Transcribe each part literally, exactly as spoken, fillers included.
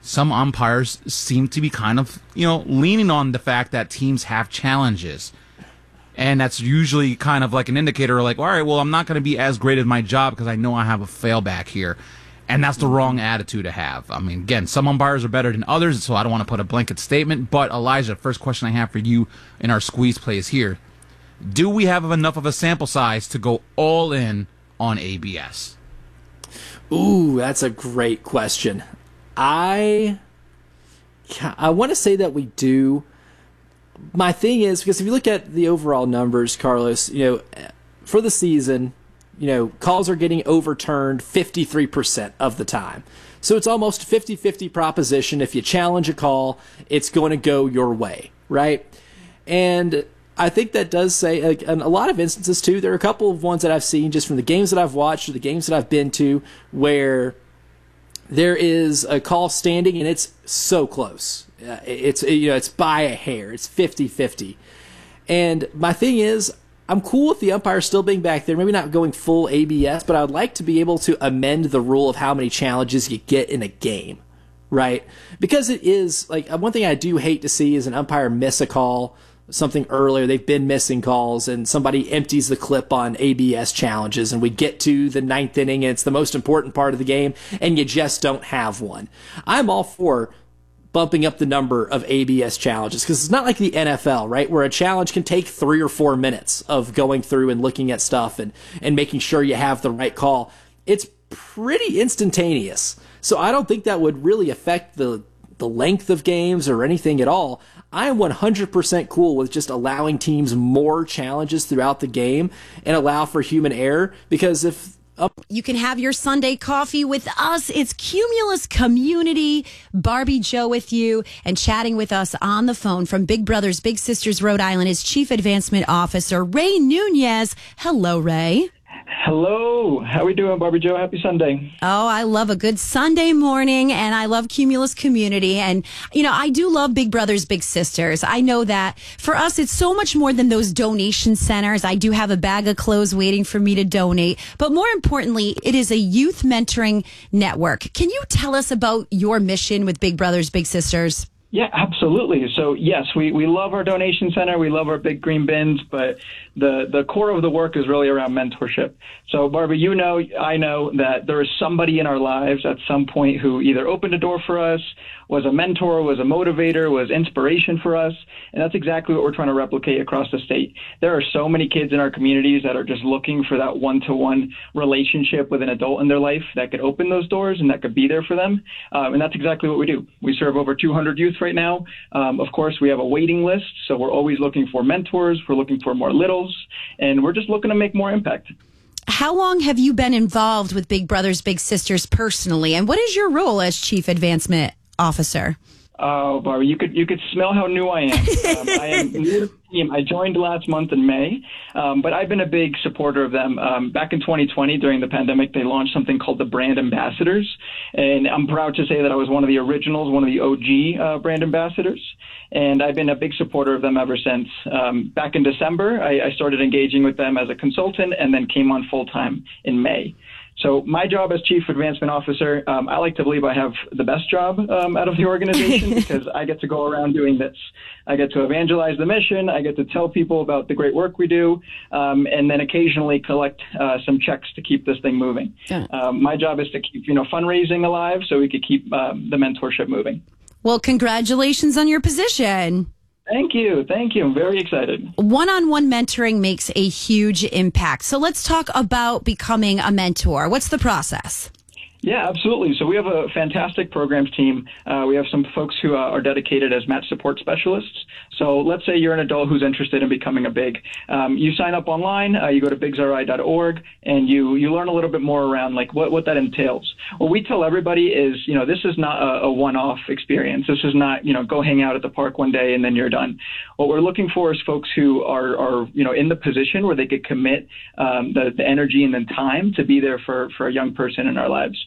some umpires seem to be kind of, you know, leaning on the fact that teams have challenges. And that's usually kind of like an indicator like, all right, well, I'm not going to be as great at my job because I know I have a failback here. And that's the wrong attitude to have. I mean, again, some umpires are better than others, so I don't want to put a blanket statement. But, Elijah, first question I have for you in our squeeze plays here. Do we have enough of a sample size to go all in on A B S? Ooh, that's a great question. I, I want to say that we do. My thing is, because if you look at the overall numbers, Carlos, you know, for the season, you know, calls are getting overturned fifty-three percent of the time. So it's almost a fifty-fifty proposition. If you challenge a call, it's going to go your way, right? And I think that does say, like, in a lot of instances, too, there are a couple of ones that I've seen just from the games that I've watched or the games that I've been to where there is a call standing and it's so close. Uh, it's, you know, it's by a hair. It's fifty-fifty. And my thing is, I'm cool with the umpire still being back there, maybe not going full A B S, but I would like to be able to amend the rule of how many challenges you get in a game, right? Because it is, like, one thing I do hate to see is an umpire miss a call, something earlier. They've been missing calls, and somebody empties the clip on A B S challenges, and we get to the ninth inning, and it's the most important part of the game, and you just don't have one. I'm all for bumping up the number of A B S challenges, because it's not like the N F L, right, where a challenge can take three or four minutes of going through and looking at stuff and, and making sure you have the right call. It's pretty instantaneous. So I don't think that would really affect the the length of games or anything at all. I am one hundred percent cool with just allowing teams more challenges throughout the game and allow for human error, because if you can have your Sunday coffee with us. It's Cumulus Community. Barbie Joe with you and chatting with us on the phone from Big Brothers Big Sisters Rhode Island is Chief Advancement Officer Ray Nunez. Hello, Ray. Hello. How are we doing, Barbie Joe? Happy Sunday. Oh, I love a good Sunday morning, and I love Cumulus Community. And, you know, I do love Big Brothers Big Sisters. I know that for us, it's so much more than those donation centers. I do have a bag of clothes waiting for me to donate. But more importantly, it is a youth mentoring network. Can you tell us about your mission with Big Brothers Big Sisters? Yeah, absolutely. So, yes, we, we love our donation center. We love our big green bins, but the, the core of the work is really around mentorship. So, Barbie, you know, I know that there is somebody in our lives at some point who either opened a door for us, was a mentor, was a motivator, was inspiration for us. And that's exactly what we're trying to replicate across the state. There are so many kids in our communities that are just looking for that one-to-one relationship with an adult in their life that could open those doors and that could be there for them. Um, and that's exactly what we do. We serve over two hundred youth right now. Um, of course, we have a waiting list, so we're always looking for mentors. We're looking for more littles, and we're just looking to make more impact. How long have you been involved with Big Brothers Big Sisters personally, and what is your role as Chief Advancement Officer? Oh, Barbie, you could you could smell how new I am. Um, I am new to the team. I joined last month in May, um, but I've been a big supporter of them. Um, back in twenty twenty, during the pandemic, they launched something called the Brand Ambassadors, and I'm proud to say that I was one of the originals, one of the O G uh, brand ambassadors, and I've been a big supporter of them ever since. Um, back in December, I, I started engaging with them as a consultant and then came on full-time in May. So my job as Chief Advancement Officer, um, I like to believe I have the best job um, out of the organization because I get to go around doing this. I get to evangelize the mission. I get to tell people about the great work we do, um, and then occasionally collect uh, some checks to keep this thing moving. Yeah. Um, my job is to keep, you know, fundraising alive so we could keep uh, the mentorship moving. Well, congratulations on your position. Thank you. Thank you. I'm very excited. One-on-one mentoring makes a huge impact. So let's talk about becoming a mentor. What's the process? Yeah, absolutely. So we have a fantastic programs team. Uh, we have some folks who uh, are dedicated as match support specialists. So let's say you're an adult who's interested in becoming a big. Um, you sign up online, uh, you go to bigs r i dot org, and you, you learn a little bit more around like what, what that entails. What we tell everybody is, you know, this is not a, a one-off experience. This is not, you know, go hang out at the park one day and then you're done. What we're looking for is folks who are, are you know, in the position where they could commit um, the, the energy and the time to be there for, for a young person in our lives.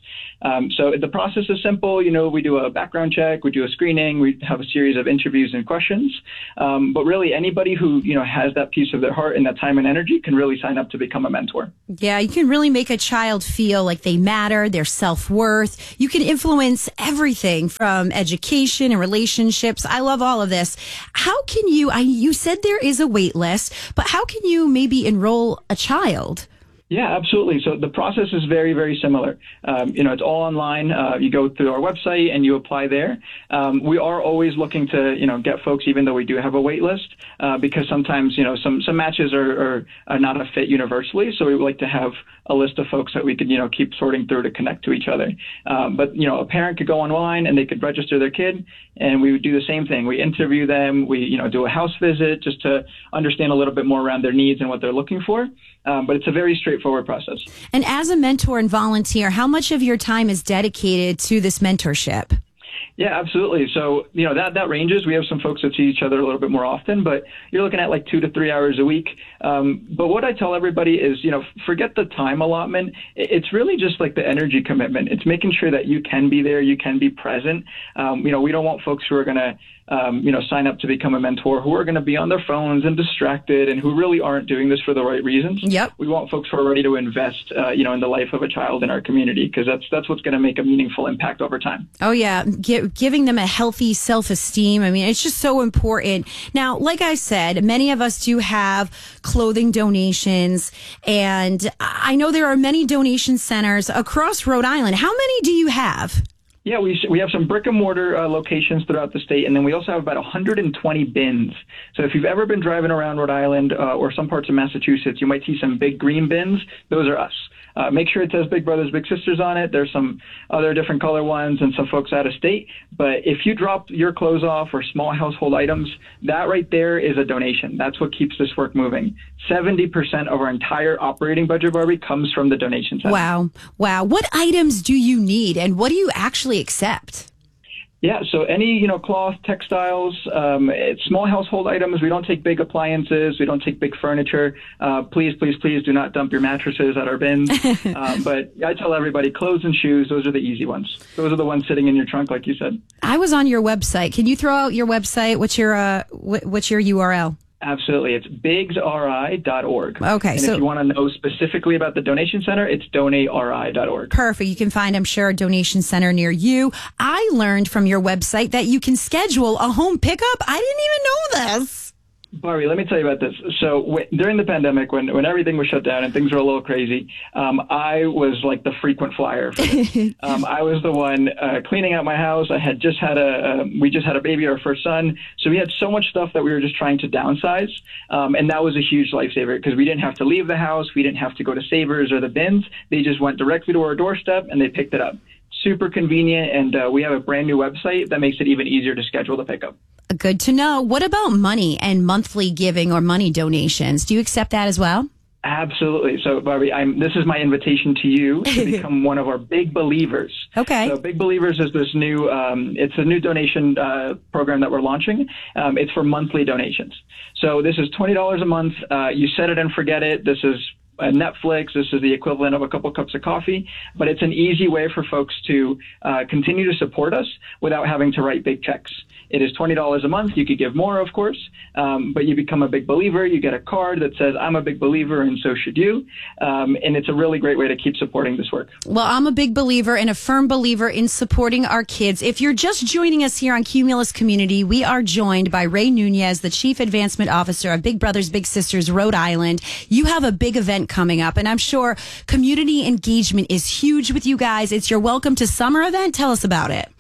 Um, so the process is simple. You know, we do a background check, we do a screening, we have a series of interviews and questions. Um, but really, anybody who, you know, has that piece of their heart and that time and energy can really sign up to become a mentor. Yeah, you can really make a child feel like they matter, their self-worth. You can influence everything from education and relationships. I love all of this. How can you, I, you said there is a wait list, but how can you maybe enroll a child? Yeah, absolutely. So the process is very, very similar. Um, you know, it's all online. Uh, you go through our website and you apply there. Um, we are always looking to, you know, get folks, even though we do have a wait list, uh, because sometimes, you know, some, some matches are, are, are not a fit universally. So we would like to have a list of folks that we could, you know, keep sorting through to connect to each other. Um, but, you know, a parent could go online and they could register their kid, and we would do the same thing. We interview them. We, you know, do a house visit just to understand a little bit more around their needs and what they're looking for. Um, but it's a very straightforward process. And as a mentor and volunteer, how much of your time is dedicated to this mentorship? Yeah, absolutely. So, you know, that, that ranges. We have some folks that see each other a little bit more often, but you're looking at like two to three hours a week. Um, but what I tell everybody is, you know, forget the time allotment. It's really just like the energy commitment. It's making sure that you can be there, you can be present. Um, you know, we don't want folks who are going to, um, you know, sign up to become a mentor who are going to be on their phones and distracted and who really aren't doing this for the right reasons. Yep. We want folks who are ready to invest, uh, you know, in the life of a child in our community, because that's that's what's going to make a meaningful impact over time. Oh, yeah. G- giving them a healthy self-esteem. I mean, it's just so important. Now, like I said, many of us do have clothing donations, and I know there are many donation centers across Rhode Island. How many do you have? Yeah, we we have some brick and mortar uh, locations throughout the state, and then we also have about one hundred twenty bins. So if you've ever been driving around Rhode Island uh, or some parts of Massachusetts, you might see some big green bins. Those are us. Uh, make sure it says Big Brothers Big Sisters on it. There's some other different color ones and some folks out of state. But if you drop your clothes off or small household items, that right there is a donation. That's what keeps this work moving. seventy percent of our entire operating budget, Barbie, comes from the donation center. Wow. Wow. What items do you need, and what do you actually accept? Yeah, so any, you know, cloth, textiles, um, small household items. We don't take big appliances. We don't take big furniture. Uh, please, please, please do not dump your mattresses at our bins. uh, but I tell everybody, clothes and shoes, those are the easy ones. Those are the ones sitting in your trunk, like you said. I was on your website. Can you throw out your website? What's your, uh, wh- what's your U R L? Absolutely. It's bigs R I dot org. Okay. And so if you want to know specifically about the donation center, it's donate R I dot org. Perfect. You can find, I'm sure, a donation center near you. I learned from your website that you can schedule a home pickup. I didn't even know this. Barbie, let me tell you about this. So w- during the pandemic, when, when everything was shut down and things were a little crazy, um, I was like the frequent flyer. For this. um, I was the one uh, cleaning out my house. I had just had a, uh, we just had a baby, our first son. So we had so much stuff that we were just trying to downsize. Um, and that was a huge lifesaver because we didn't have to leave the house. We didn't have to go to Savers or the bins. They just went directly to our doorstep and they picked it up. Super convenient. And uh, we have a brand new website that makes it even easier to schedule the pickup. Good to know. What about money and monthly giving or money donations? Do you accept that as well? Absolutely. So, Barbie, I'm, this is my invitation to you to become one of our Big Believers. Okay. So, Big Believers is this new, um, it's a new donation uh, program that we're launching. Um, it's for monthly donations. So, this is twenty dollars a month. Uh, you set it and forget it. This is uh, Netflix. This is the equivalent of a couple cups of coffee, but it's an easy way for folks to uh, continue to support us without having to write big checks. It is twenty dollars a month. You could give more, of course, um, but you become a big believer. You get a card that says, I'm a big believer and so should you. Um, and it's a really great way to keep supporting this work. Well, I'm a big believer and a firm believer in supporting our kids. If you're just joining us here on Cumulus Community, we are joined by Ray Nunez, the Chief Advancement Officer of Big Brothers Big Sisters Rhode Island. You have a big event coming up, and I'm sure community engagement is huge with you guys. It's your Welcome to Summer event. Tell us about it.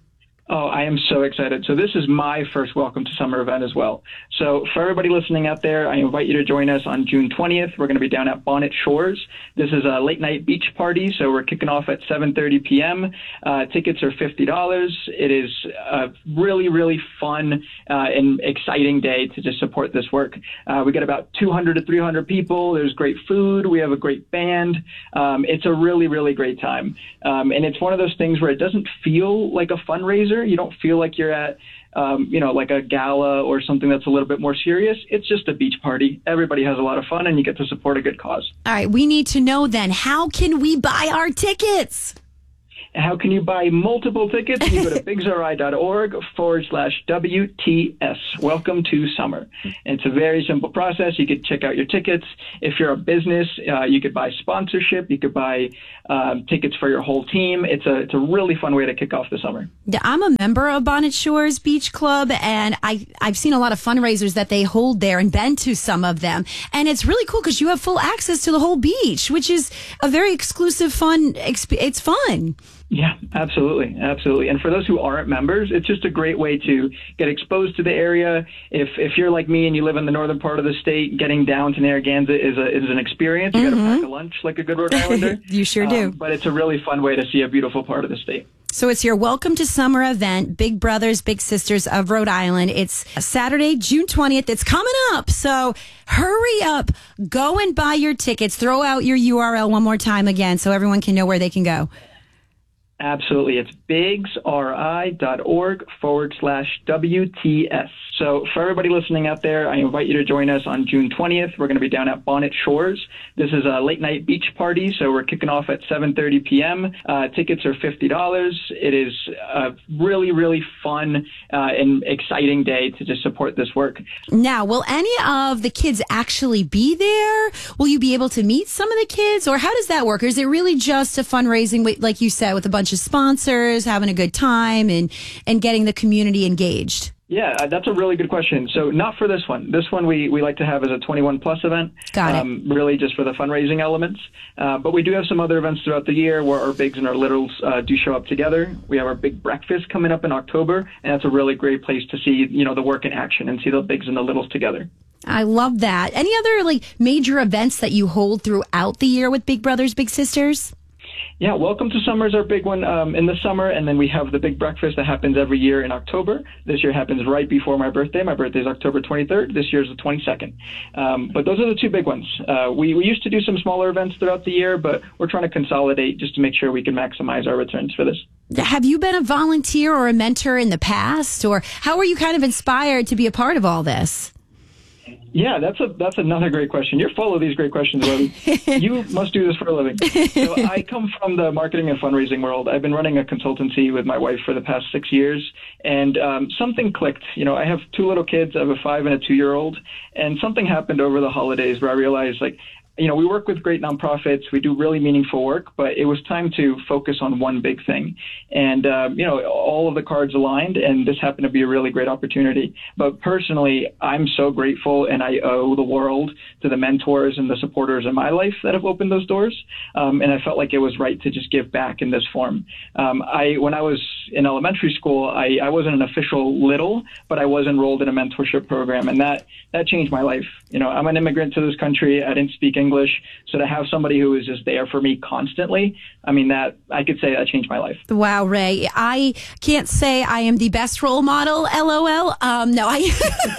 Oh, I am so excited. So this is my first Welcome to Summer event as well. So for everybody listening out there, I invite you to join us on June twentieth. We're going to be down at Bonnet Shores. This is a late night beach party. So we're kicking off at seven thirty p.m. Uh, tickets are fifty dollars. It is a really, really fun uh, and exciting day to just support this work. Uh, we get about two hundred to three hundred people. There's great food. We have a great band. Um, it's a really, really great time. Um, and it's one of those things where it doesn't feel like a fundraiser. You don't feel like you're at, um, you know, like a gala or something that's a little bit more serious. It's just a beach party. Everybody has a lot of fun and you get to support a good cause. All right. We need to know then, how can we buy our tickets? How can you buy multiple tickets? You go to bigsri.org forward slash WTS. Welcome to summer. And it's a very simple process. You could check out your tickets. If you're a business, uh, you could buy sponsorship. You could buy um, tickets for your whole team. It's a it's a really fun way to kick off the summer. Yeah, I'm a member of Bonnet Shores Beach Club, and I, I've seen a lot of fundraisers that they hold there and been to some of them. And it's really cool because you have full access to the whole beach, which is a very exclusive, fun, exp- it's fun. Yeah, absolutely. Absolutely. And for those who aren't members, it's just a great way to get exposed to the area. If if you're like me and you live in the northern part of the state, getting down to Narragansett is a is an experience. You mm-hmm. got to pack a lunch like a good Rhode Islander. You sure do. Um, but it's a really fun way to see a beautiful part of the state. So it's your Welcome to Summer event, Big Brothers, Big Sisters of Rhode Island. It's Saturday, June twentieth. It's coming up. So hurry up. Go and buy your tickets. Throw out your U R L one more time again so everyone can know where they can go. Absolutely. It's bigsri.org forward slash WTS. So for everybody listening out there, I invite you to join us on June twentieth. We're going to be down at Bonnet Shores. This is a late night beach party, so we're kicking off at seven thirty p.m. Uh, tickets are fifty dollars. It is a really, really fun uh, and exciting day to just support this work. Now, will any of the kids actually be there? Will you be able to meet some of the kids? Or how does that work? Or is it really just a fundraising, like you said, with a bunch of sponsors, having a good time and, and getting the community engaged? Yeah, that's a really good question. So not for this one. This one we, we like to have as a twenty-one plus event. Got it. Um, really just for the fundraising elements. Uh, but we do have some other events throughout the year where our bigs and our littles uh, do show up together. We have our big breakfast coming up in October, and that's a really great place to see, you know, the work in action and see the bigs and the littles together. I love that. Any other like major events that you hold throughout the year with Big Brothers, Big Sisters? Yeah, Welcome to Summer is our big one um, in the summer, and then we have the big breakfast that happens every year in October. This year happens right before my birthday. My birthday is October twenty-third. This year is the twenty-second. Um, but those are the two big ones. Uh, we, we used to do some smaller events throughout the year, but we're trying to consolidate just to make sure we can maximize our returns for this. Have you been a volunteer or a mentor in the past, or how were you kind of inspired to be a part of all this? Yeah, that's a that's another great question. You're full of these great questions, Robbie. You must do this for a living. So I come from the marketing and fundraising world. I've been running a consultancy with my wife for the past six years, and um, something clicked. You know, I have two little kids. I have a five and a two-year-old, and something happened over the holidays where I realized, like, you know, we work with great nonprofits. We do really meaningful work, but it was time to focus on one big thing. And, um, you know, all of the cards aligned, and this happened to be a really great opportunity. But personally, I'm so grateful, and I owe the world to the mentors and the supporters in my life that have opened those doors. Um, and I felt like it was right to just give back in this form. Um, I, when I was in elementary school, I, I wasn't an official little, but I was enrolled in a mentorship program, and that, that changed my life. You know, I'm an immigrant to this country. I didn't speak English. English. So to have somebody who is just there for me constantly, I mean, that I could say that changed my life. Wow, Ray. I can't say I am the best role model, LOL. Um, no, I,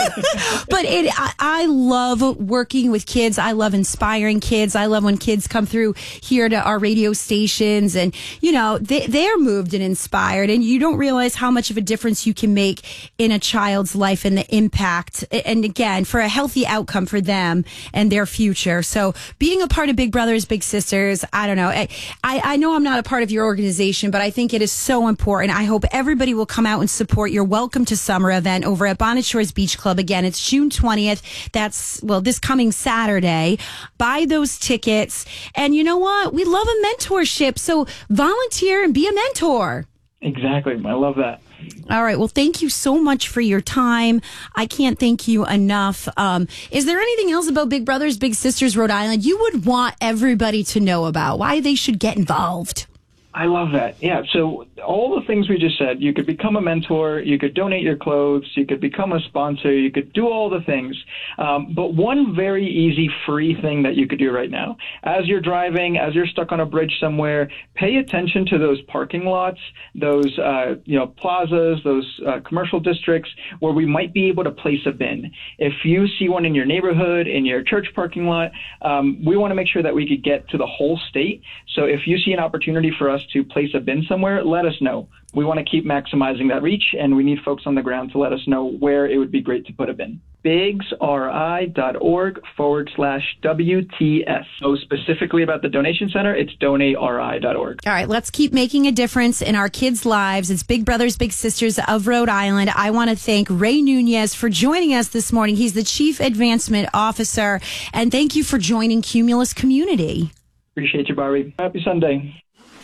but it, I, I love working with kids. I love inspiring kids. I love when kids come through here to our radio stations and, you know, they, they're moved and inspired, and you don't realize how much of a difference you can make in a child's life and the impact. And again, for a healthy outcome for them and their future. So being a part of Big Brothers, Big Sisters, I don't know. I, I know I'm not a part of your organization, but I think it is so important. I hope everybody will come out and support your Welcome to Summer event over at Bonnet Shores Beach Club. Again, it's June twentieth. That's, well, this coming Saturday. Buy those tickets. And you know what? We love a mentorship. So volunteer and be a mentor. Exactly. I love that. All right. Well, thank you so much for your time. I can't thank you enough. Um, is there anything else about Big Brothers, Big Sisters, Rhode Island you would want everybody to know about? Why they should get involved? I love that. Yeah. So all the things we just said, you could become a mentor, you could donate your clothes, you could become a sponsor, you could do all the things. Um, but one very easy free thing that you could do right now, as you're driving, as you're stuck on a bridge somewhere, pay attention to those parking lots, those, uh, you know, plazas, those uh, commercial districts where we might be able to place a bin. If you see one in your neighborhood, in your church parking lot, um, we want to make sure that we could get to the whole state. So if you see an opportunity for us to place a bin somewhere, let us know. we want to keep maximizing that reach, and we need folks on the ground to let us know where it would be great to put a bin. bigsri.org forward slash WTS. So specifically about the donation center, it's donate R I dot org. All right, let's keep making a difference in our kids' lives. It's Big Brothers Big Sisters of Rhode Island. I want to thank Ray Nunez for joining us this morning. He's the Chief Advancement Officer. And thank you for joining Cumulus Community. Appreciate you, Barbie. Happy Sunday.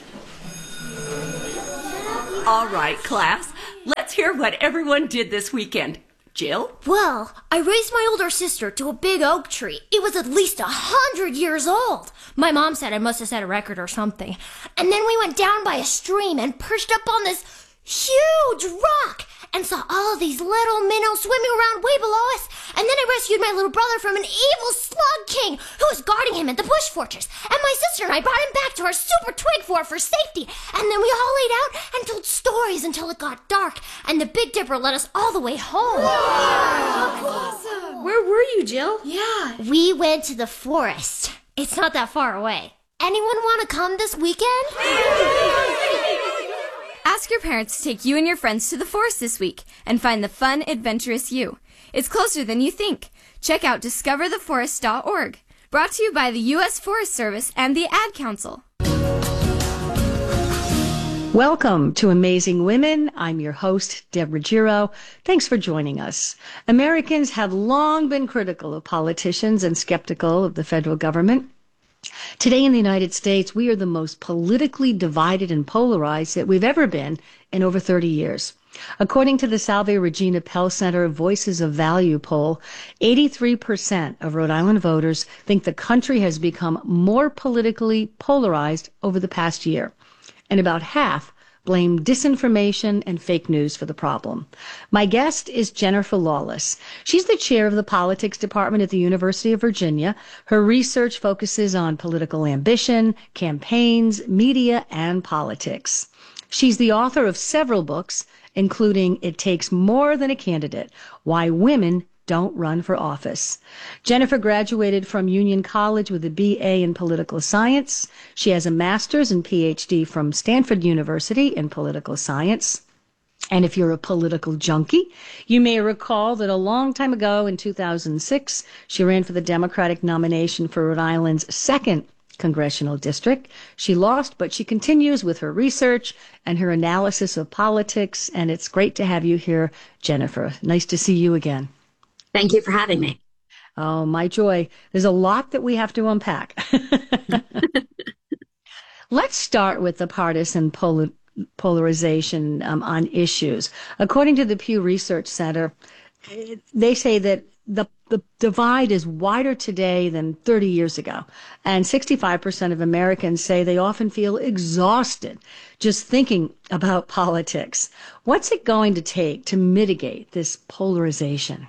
All right, class. Let's hear what everyone did this weekend. Jill? Well, I raised my older sister to a big oak tree. It was at least a hundred years old. My mom said I must have set a record or something. And then we went down by a stream and perched up on this huge rock and saw all these little minnows swimming around way below us. And then I rescued my little brother from an evil slug king who was guarding him at the bush fortress. And my sister and I brought him back to our super twig fort for safety. And then we all laid out and told stories until it got dark. And the Big Dipper led us all the way home. Awesome. Where were you, Jill? Yeah. We went to the forest. It's not that far away. Anyone want to come this weekend? Ask your parents to take you and your friends to the forest this week and find the fun, adventurous you. It's closer than you think. Check out discover the forest dot org. Brought to you by the U S Forest Service and the Ad Council. Welcome to Amazing Women. I'm your host, Deborah Giro. Thanks for joining us. Americans have long been critical of politicians and skeptical of the federal government. Today in the United States, we are the most politically divided and polarized that we've ever been in over thirty years. According to the Salve Regina Pell Center Voices of Value poll, eighty-three percent of Rhode Island voters think the country has become more politically polarized over the past year, and about half blame disinformation and fake news for the problem. My guest is Jennifer Lawless. She's the chair of the politics department at the University of Virginia. Her research focuses on political ambition, campaigns, media, and politics. She's the author of several books, including It Takes More Than a Candidate: Why Women Don't Run for Office. Jennifer graduated from Union College with a B A in political science. She has a master's and P H D from Stanford University in political science. And if you're a political junkie, you may recall that a long time ago in two thousand six, she ran for the Democratic nomination for Rhode Island's second congressional district. She lost, but she continues with her research and her analysis of politics. And it's great to have you here, Jennifer. Nice to see you again. Thank you for having me. Oh, my joy. There's a lot that we have to unpack. Let's start with the partisan pol- polarization um, on issues. According to the Pew Research Center, they say that the, the divide is wider today than thirty years ago. And sixty-five percent of Americans say they often feel exhausted just thinking about politics. What's it going to take to mitigate this polarization?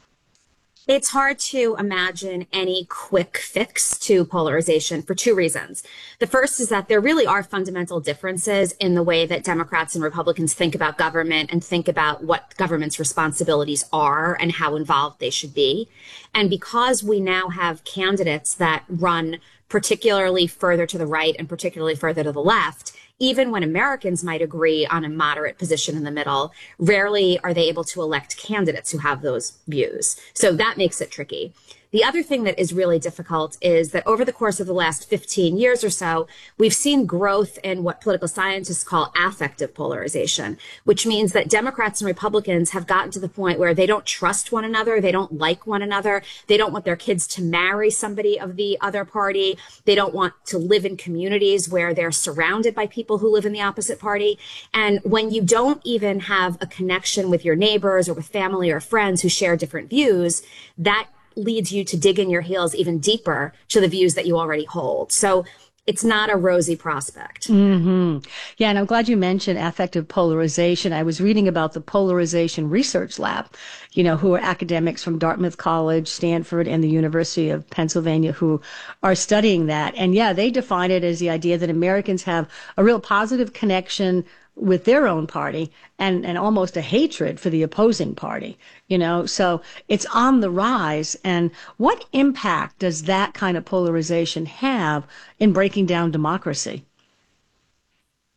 It's hard to imagine any quick fix to polarization for two reasons. The first is that there really are fundamental differences in the way that Democrats and Republicans think about government and think about what government's responsibilities are and how involved they should be. And because we now have candidates that run particularly further to the right and particularly further to the left, even when Americans might agree on a moderate position in the middle, rarely are they able to elect candidates who have those views. So that makes it tricky. The other thing that is really difficult is that over the course of the last fifteen years or so, we've seen growth in what political scientists call affective polarization, which means that Democrats and Republicans have gotten to the point where they don't trust one another, they don't like one another, they don't want their kids to marry somebody of the other party, they don't want to live in communities where they're surrounded by people who live in the opposite party. And when you don't even have a connection with your neighbors or with family or friends who share different views, that leads you to dig in your heels even deeper to the views that you already hold. So it's not a rosy prospect. Mm-hmm. Yeah, and I'm glad you mentioned affective polarization. I was reading about the Polarization Research Lab, you know, who are academics from Dartmouth College, Stanford, and the University of Pennsylvania who are studying that. And yeah, they define it as the idea that Americans have a real positive connection with their own party and, and almost a hatred for the opposing party, you know, so it's on the rise. And what impact does that kind of polarization have in breaking down democracy?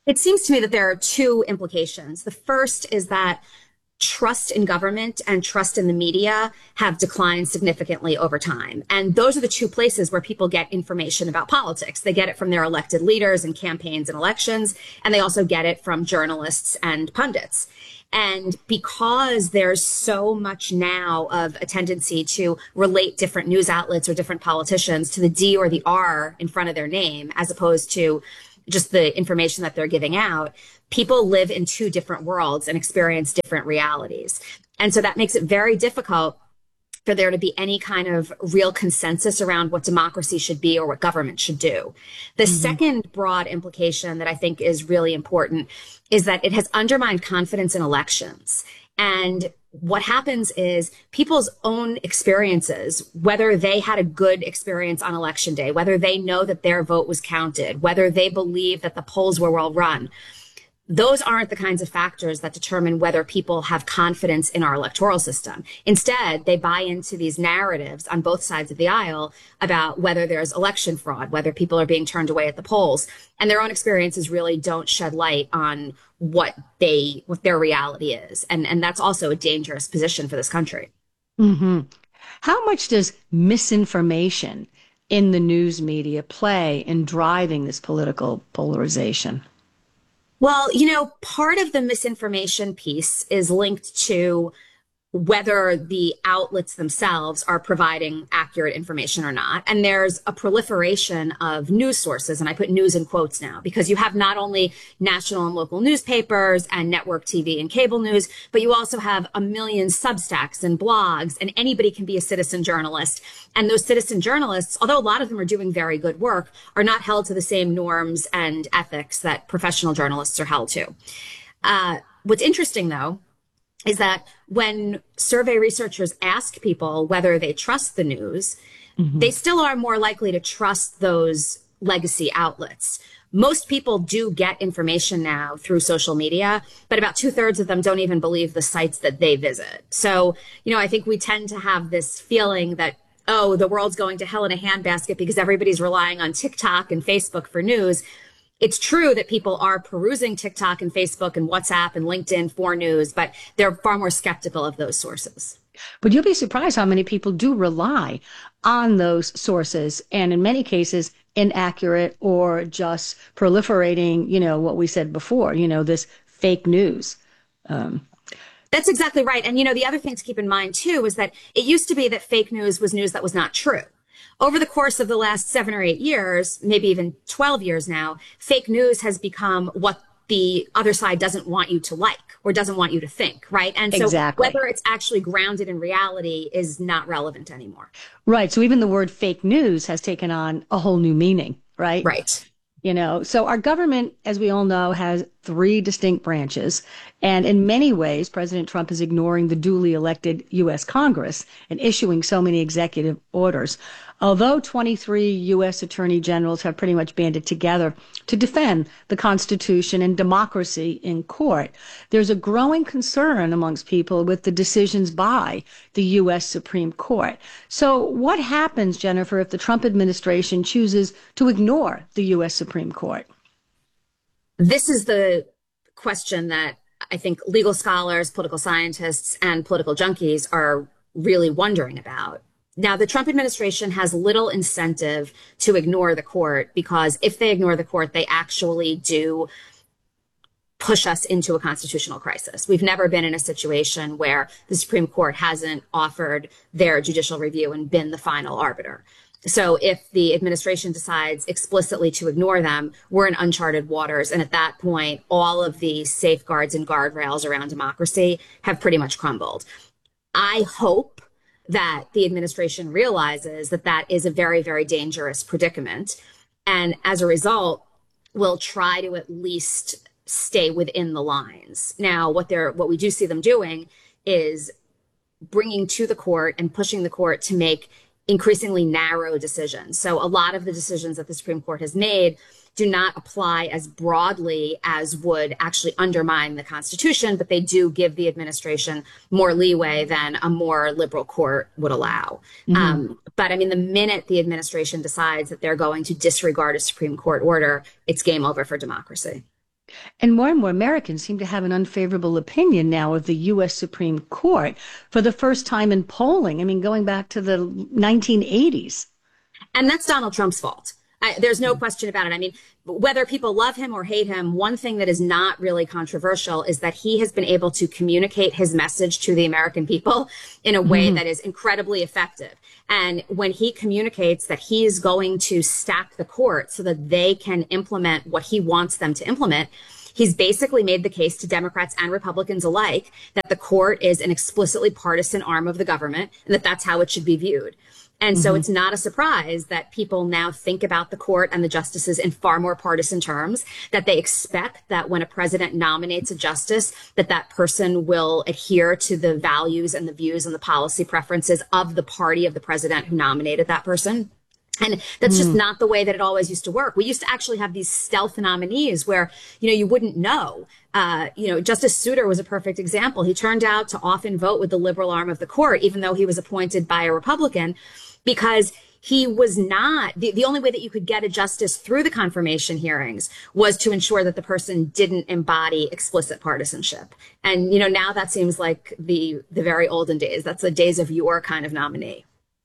It seems to me that there are two implications. The first is that trust in government and trust in the media have declined significantly over time. And those are the two places where people get information about politics. They get it from their elected leaders in campaigns and elections, and they also get it from journalists and pundits. And because there's so much now of a tendency to relate different news outlets or different politicians to the D or the R in front of their name, as opposed to just the information that they're giving out, people live in two different worlds and experience different realities. And so that makes it very difficult for there to be any kind of real consensus around what democracy should be or what government should do. The mm-hmm. second broad implication that I think is really important is that it has undermined confidence in elections. And what happens is people's own experiences, whether they had a good experience on election day, whether they know that their vote was counted, whether they believe that the polls were well run, those aren't the kinds of factors that determine whether people have confidence in our electoral system. Instead, they buy into these narratives on both sides of the aisle about whether there's election fraud, whether people are being turned away at the polls, and their own experiences really don't shed light on what they, what their reality is. And, and that's also a dangerous position for this country. Mm-hmm. How much does misinformation in the news media play in driving this political polarization? Well, you know, part of the misinformation piece is linked to whether the outlets themselves are providing accurate information or not. And there's a proliferation of news sources, and I put news in quotes now, because you have not only national and local newspapers and network T V and cable news, but you also have a million Substacks and blogs, and anybody can be a citizen journalist. And those citizen journalists, although a lot of them are doing very good work, are not held to the same norms and ethics that professional journalists are held to. Uh, what's interesting, though, is that when survey researchers ask people whether they trust the news, mm-hmm. they still are more likely to trust those legacy outlets. Most people do get information now through social media, but about two thirds of them don't even believe the sites that they visit. So, you know, I think we tend to have this feeling that, oh, the world's going to hell in a handbasket because everybody's relying on TikTok and Facebook for news. It's true that people are perusing TikTok and Facebook and WhatsApp and LinkedIn for news, but they're far more skeptical of those sources. But you'll be surprised how many people do rely on those sources, and in many cases, inaccurate or just proliferating, you know, what we said before, you know, this fake news. Um, That's exactly right. And, you know, the other thing to keep in mind, too, is that it used to be that fake news was news that was not true. Over the course of the last seven or eight years, maybe even twelve years now, fake news has become what the other side doesn't want you to like or doesn't want you to think, right? And so exactly. whether it's actually grounded in reality is not relevant anymore. Right. So even the word fake news has taken on a whole new meaning, right? Right. You know, so our government, as we all know, has three distinct branches. And in many ways, President Trump is ignoring the duly elected U S Congress and issuing so many executive orders. Although twenty-three U S attorney generals have pretty much banded together to defend the Constitution and democracy in court, there's a growing concern amongst people with the decisions by the U S Supreme Court. So what happens, Jennifer, if the Trump administration chooses to ignore the U S Supreme Court? This is the question that I think legal scholars, political scientists, and political junkies are really wondering about. Now, the Trump administration has little incentive to ignore the court, because if they ignore the court, they actually do push us into a constitutional crisis. We've never been in a situation where the Supreme Court hasn't offered their judicial review and been the final arbiter. So if the administration decides explicitly to ignore them, we're in uncharted waters. And at that point, all of the safeguards and guardrails around democracy have pretty much crumbled. I hope that the administration realizes that that is a very, very dangerous predicament. And as a result, will try to at least stay within the lines. Now, what they're, what we do see them doing is bringing to the court and pushing the court to make increasingly narrow decisions. So a lot of the decisions that the Supreme Court has made do not apply as broadly as would actually undermine the Constitution, but they do give the administration more leeway than a more liberal court would allow. Mm-hmm. Um, but I mean, the minute the administration decides that they're going to disregard a Supreme Court order, it's game over for democracy. And more and more Americans seem to have an unfavorable opinion now of the U S Supreme Court for the first time in polling. I mean, going back to the nineteen eighties. And that's Donald Trump's fault. I, there's no question about it. I mean, whether people love him or hate him, one thing that is not really controversial is that he has been able to communicate his message to the American people in a way mm-hmm. that is incredibly effective. And when he communicates that he is going to stack the court so that they can implement what he wants them to implement, he's basically made the case to Democrats and Republicans alike that the court is an explicitly partisan arm of the government and that that's how it should be viewed. And so mm-hmm. it's not a surprise that people now think about the court and the justices in far more partisan terms, that they expect that when a president nominates a justice, that that person will adhere to the values and the views and the policy preferences of the party of the president who nominated that person. And that's mm. just not the way that it always used to work. We used to actually have these stealth nominees where, you know, you wouldn't know. Uh, you know, Justice Souter was a perfect example. He turned out to often vote with the liberal arm of the court, even though he was appointed by a Republican, because he was not, the, the only way that you could get a justice through the confirmation hearings was to ensure that the person didn't embody explicit partisanship. And, you know, now that seems like the, the very olden days. That's the days of yore kind of nominee.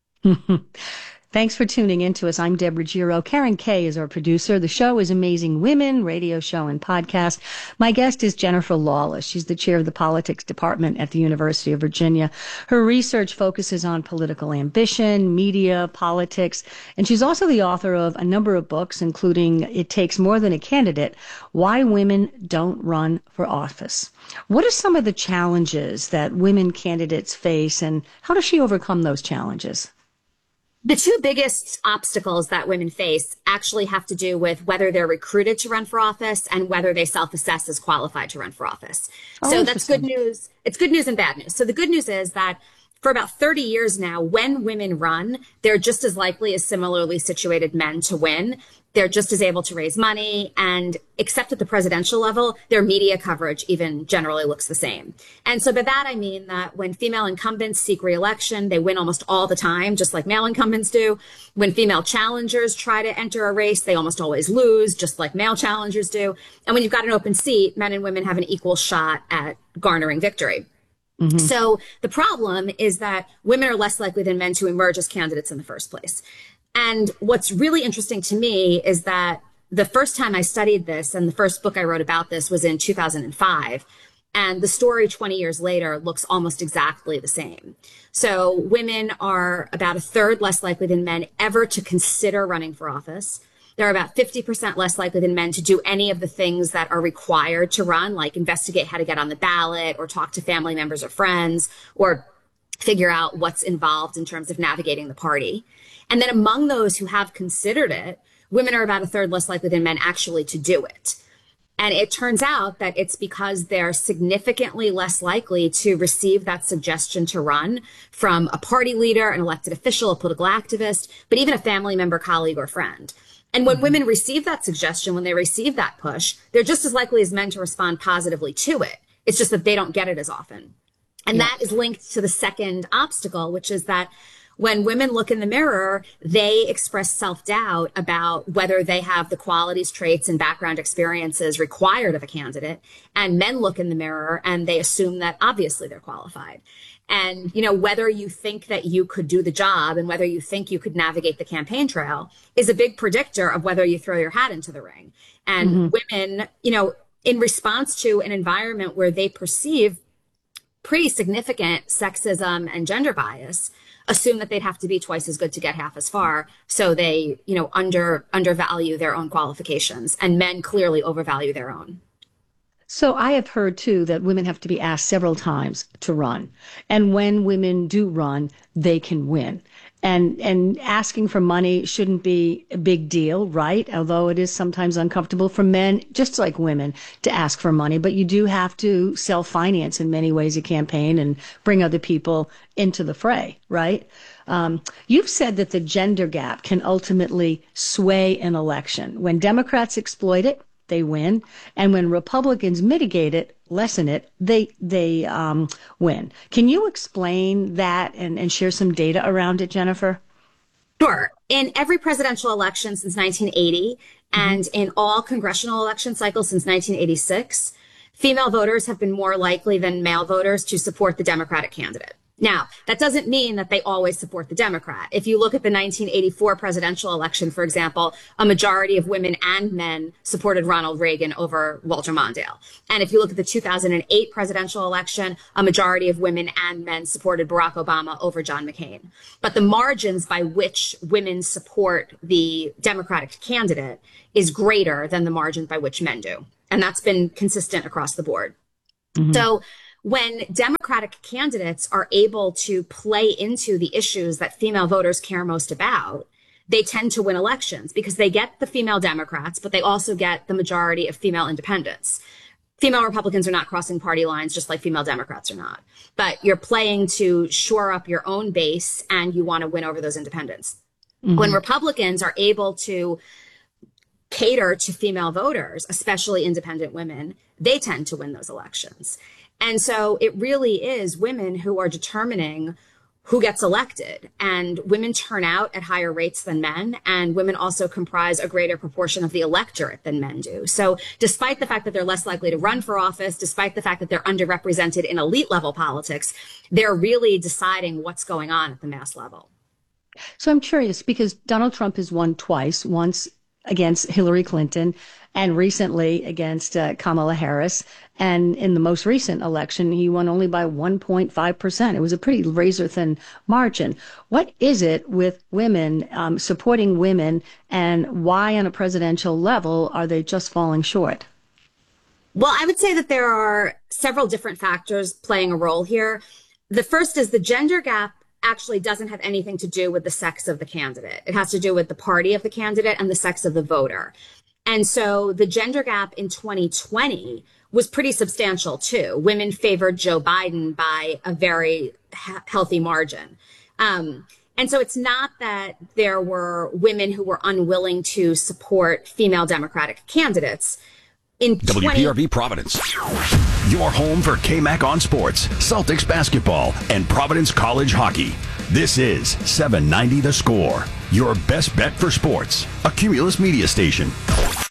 Thanks for tuning in to us. I'm Deborah Giro. Karen Kay is our producer. The show is Amazing Women, radio show and podcast. My guest is Jennifer Lawless. She's the chair of the politics department at the University of Virginia. Her research focuses on political ambition, media, politics, and she's also the author of a number of books, including It Takes More Than a Candidate, Why Women Don't Run for Office. What are some of the challenges that women candidates face, and how does she overcome those challenges? The two biggest obstacles that women face actually have to do with whether they're recruited to run for office and whether they self-assess as qualified to run for office. Oh, so that's good news. It's good news and bad news. So the good news is that for about thirty years now, when women run, they're just as likely as similarly situated men to win. They're just as able to raise money, and except at the presidential level, their media coverage even generally looks the same. And so by that, I mean that when female incumbents seek re-election, they win almost all the time, just like male incumbents do. When female challengers try to enter a race, they almost always lose, just like male challengers do. And when you've got an open seat, men and women have an equal shot at garnering victory. Mm-hmm. So the problem is that women are less likely than men to emerge as candidates in the first place. And what's really interesting to me is that the first time I studied this, and the first book I wrote about this, was in two thousand five. And the story twenty years later looks almost exactly the same. So women are about a third less likely than men ever to consider running for office. They're about fifty percent less likely than men to do any of the things that are required to run, like investigate how to get on the ballot or talk to family members or friends or figure out what's involved in terms of navigating the party. And then among those who have considered it, women are about a third less likely than men actually to do it. And it turns out that it's because they're significantly less likely to receive that suggestion to run from a party leader, an elected official, a political activist, but even a family member, colleague, or friend. And when mm-hmm. women receive that suggestion, when they receive that push, they're just as likely as men to respond positively to it. It's just that they don't get it as often. And yeah. that is linked to the second obstacle, which is that when women look in the mirror, they express self-doubt about whether they have the qualities, traits, and background experiences required of a candidate. And men look in the mirror and they assume that obviously they're qualified. And, you know, whether you think that you could do the job and whether you think you could navigate the campaign trail is a big predictor of whether you throw your hat into the ring. And mm-hmm. women, you know, in response to an environment where they perceive pretty significant sexism and gender bias, assume that they'd have to be twice as good to get half as far. So they, you know, under undervalue their own qualifications, and men clearly overvalue their own. So I have heard, too, that women have to be asked several times to run. And when women do run, they can win. And and asking for money shouldn't be a big deal, right? Although it is sometimes uncomfortable for men, just like women, to ask for money. But you do have to self-finance in many ways a campaign and bring other people into the fray, right? Um, you've said that the gender gap can ultimately sway an election. When Democrats exploit it, they win. And when Republicans mitigate it, lessen it, they they um, win. Can you explain that and, and share some data around it, Jennifer? Sure. In every presidential election since nineteen eighty And in all congressional election cycles since nineteen eighty-six, female voters have been more likely than male voters to support the Democratic candidate. Now, that doesn't mean that they always support the Democrat. If you look at the nineteen eighty-four presidential election, for example, a majority of women and men supported Ronald Reagan over Walter Mondale. And if you look at the two thousand eight presidential election, a majority of women and men supported Barack Obama over John McCain. But the margins by which women support the Democratic candidate is greater than the margins by which men do. And that's been consistent across the board. Mm-hmm. So when Democratic candidates are able to play into the issues that female voters care most about, they tend to win elections because they get the female Democrats, but they also get the majority of female independents. Female Republicans are not crossing party lines, just like female Democrats are not. But you're playing to shore up your own base and you want to win over those independents. Mm-hmm. When Republicans are able to cater to female voters, especially independent women, they tend to win those elections. And so it really is women who are determining who gets elected, and women turn out at higher rates than men, and women also comprise a greater proportion of the electorate than men do. So despite the fact that they're less likely to run for office, despite the fact that they're underrepresented in elite level politics, they're really deciding what's going on at the mass level. So I'm curious because Donald Trump has won twice, once against Hillary Clinton and recently against uh, Kamala Harris. And in the most recent election, he won only by one point five percent. It was a pretty razor thin margin. What is it with women um, supporting women, and why on a presidential level are they just falling short? Well, I would say that there are several different factors playing a role here. The first is the gender gap actually doesn't have anything to do with the sex of the candidate. It has to do with the party of the candidate and the sex of the voter. And so the gender gap in twenty twenty was pretty substantial too. Women favored Joe Biden by a very ha- healthy margin. Um, and so it's not that there were women who were unwilling to support female Democratic candidates. In W P R V Providence, your home for K-Mac on sports, Celtics basketball, and Providence College hockey. This is seven ninety The Score, your best bet for sports, a Cumulus media station.